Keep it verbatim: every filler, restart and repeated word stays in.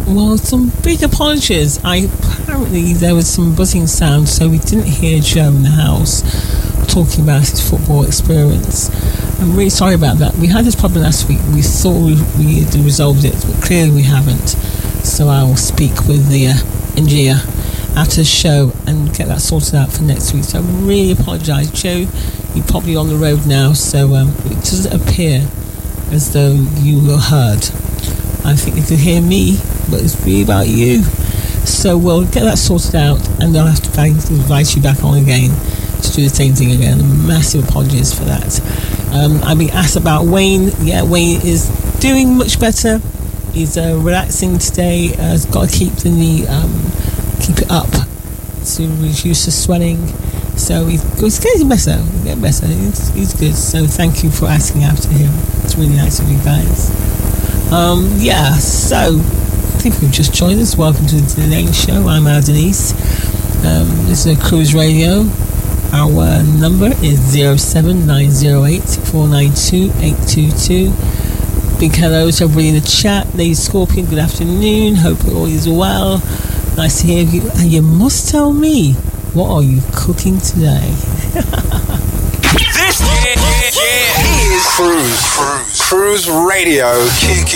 Well, some big apologies. I apparently there was some buzzing sound, so we didn't hear Joe in the house talking about his football experience. I'm really sorry about that. We had this problem last week. We thought we, we had resolved it, but clearly we haven't. So I will speak with the uh, engineer after the show and get that sorted out for next week. So I really apologise. Joe, you're probably on the road now, so um, it doesn't appear as though you were heard. I think you could hear me, but it's really about you. So we'll get that sorted out, and I'll have to invite you back on again to do the same thing again. Massive apologies for that. Um, I've been asked about Wayne. Yeah, Wayne is doing much better. He's uh, relaxing today. Uh, he's got to keep the knee, um, keep it up to reduce the swelling. So he's, he's getting better. He's getting better. He's, he's good. So thank you for asking after him. It's really nice of you guys. Um, yeah, so I think we've just joined us. Welcome to the Lane Show. I'm Al Denise. Um, this is a Cruise Radio. Our number is zero seven nine zero eight four nine two eight two two. Big hello to everybody in the chat. Lady Scorpion, good afternoon. Hope all is well. Nice to hear you. And you must tell me, what are you cooking today? This yeah, yeah, yeah. is Cruise. Cruise. Cruise Radio. Kick